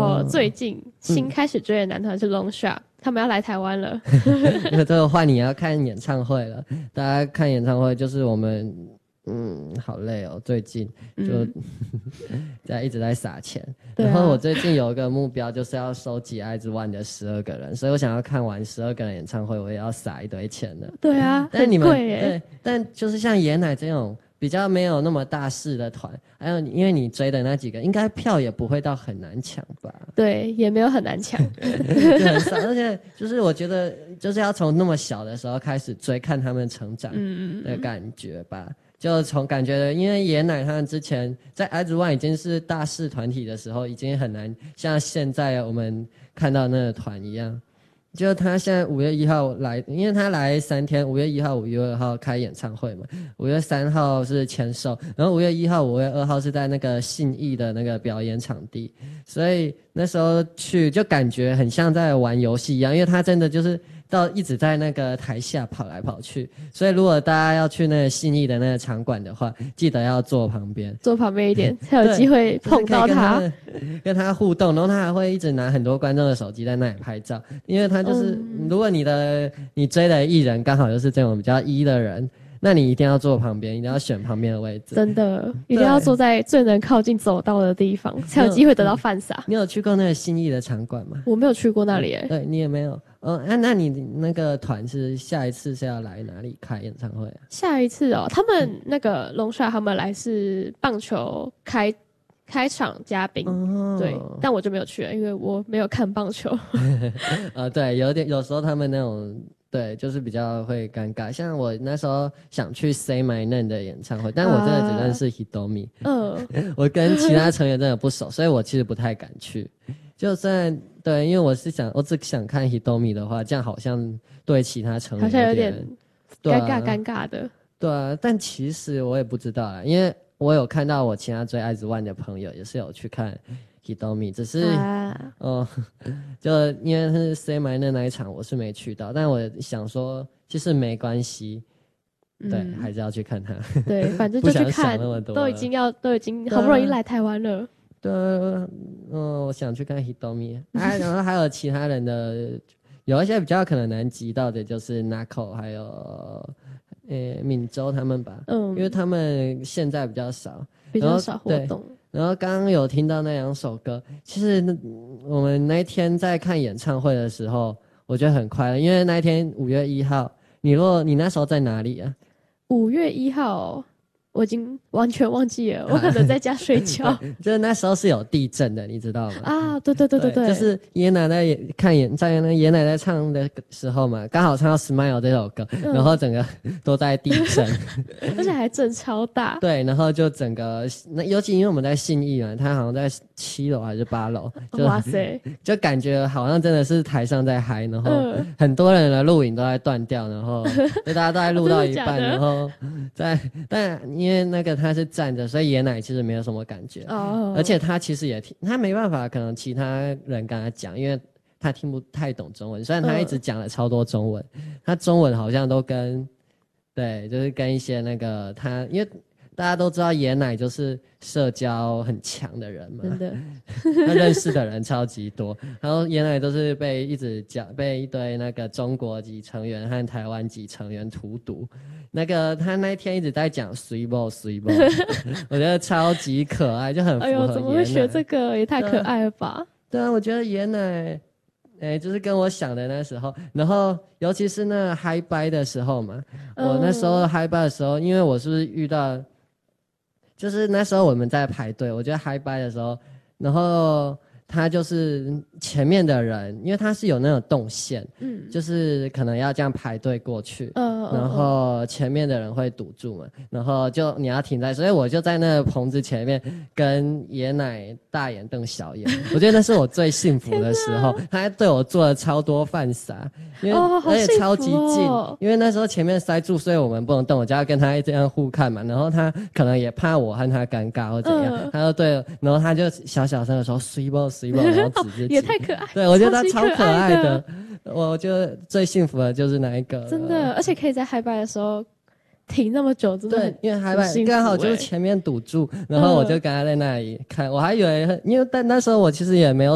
我最近新开始追的男团是 Longshot，他们要来台湾了。 这个换你要看演唱会了，大家看演唱会就是我们好累哦，最近就一直在撒钱。然后我最近有一个目标，就是要收集 IZ*ONE 的12个人，所以我想要看完12个人演唱会，我也要撒一堆钱的。 对啊， 但你们很贵耶。 对，但就是像椰奶这种比较没有那么大势的团，还有因为你追的那几个，应该票也不会到很难抢吧？ 对，也没有很难抢， 就很少。而且就是我觉得，就是要从那么小的时候开始追，看他们成长的感觉吧。就从感觉的，因为椰奶他们之前在 IZ*ONE 已经是大势团体的时候，已经很难像现在我们看到那个团一样。就他现在5月1号来，因为他来3天，5月1号、5月2号开演唱会嘛，5月3号是签售，然后5月1号、5月2号是在那个信义的那个表演场地，所以那时候去就感觉很像在玩游戏一样，因为他真的就是一直在那个台下跑来跑去，所以如果大家要去那个信义的那个场馆的话，记得要坐旁边一点，才有机会碰到他， 跟他互动，然后他还会一直拿很多观众的手机在那里拍照，因为他就是如果你追的艺人刚好就是这种比较的人，那你一定要坐旁边，一定要选旁边的位置， 真的一定要坐在最能靠近走道的地方，才有机会得到饭撒。 你有去过那个信义的场馆吗？ 我没有去过那里对，你也没有。那你那个团是下一次是要来哪里开演唱会啊？ 下一次他们那个Longshot他们来是棒球开场嘉宾，对，但我就没有去了，因为我没有看棒球。 对，有时候他们那种。对，就是比较会尴尬。像我那时候想去 Say My Name 的演唱会，但我真的只认识 Hitomi，我跟其他成员真的不熟，所以我其实不太敢去。就算对，因为我只想看 Hitomi 的话，这样好像对其他成员好像有点尴尬的。 对啊，但其实我也不知道啦，因为我有看到我其他追 IZ*ONE 的朋友也是有去看。Hitomi 只是就因为是 Say My Name 那一场我是没去到，但我想说其实没关系，对，还是要去看他。对， 反正就去看，都已经好不容易来台湾了。 对，我想去看 Hitomi，然后还有其他人的，有一些比较可能难及到的，就是 Nako 还有敏州他们吧，因为他们现在比较少活动。然后刚刚有听到那2首歌，其实我们那天在看演唱会的时候，我觉得很快乐，因为那一天5月1号，你那时候在哪里啊 ？5月1号我已经完全忘记了，我可能在家睡觉。 就是那时候是有地震的，你知道吗？ 啊，对， 就是爷奶在在那爷奶在唱的时候嘛，刚好唱到《Smile》这首歌，然后整个都在地震， 而且还震超大。 对，然后就整个尤其因为我们在信义嘛，他好像在7楼还是8楼， 哇塞， 就感觉好像真的是台上在嗨，然后很多人的录影都在断掉，然后就大家都在录到一半，然后但因为那个他是站着，所以爷奶其实没有什么感觉，而且他其实他没办法，可能其他人跟他讲，因为他听不太懂中文，虽然他一直讲了超多中文，他中文好像都就是跟一些那个因为大家都知道爷奶就是社交很强的人嘛， 真的， 他认识的人超级多，然后爷奶都是被一堆那个中国籍成员和台湾籍成员荼毒。那个他那一天一直在讲 Sweebo， 我觉得超级可爱，就很符合爷奶。 怎么会学这个？也太可爱了吧！ 对啊，我觉得爷奶，就是跟我想的那时候，然后尤其是那嗨掰的时候嘛，我那时候嗨掰的时候，因为我是不是遇到，就是那时候我们在排队，我觉得嗨掰的时候，然后他就是前面的人，因为他是有那种动线，就是可能要这样排队过去，然后前面的人会堵住嘛，然后就你要停在，所以我就在那个棚子前面跟爷奶大眼瞪小眼，我觉得那是我最幸福的时候，他还对我做了超多饭撒，因为而且超级近，因为那时候前面塞住，所以我们不能动，我就要跟他这样互看嘛，然后他可能也怕我和他尴尬或怎样，他就对，然后他就小声的说 Sweebo， 然后指自己， 也太可爱， 对，我觉得他超可爱的，我觉得最幸福的就是那一个， 真的，而且可以在嗨拜的时候停那么久，真的对，因为嗨拜刚好就是前面堵住，然后我就跟他在那里看，我还以为，因为但那时候我其实也没有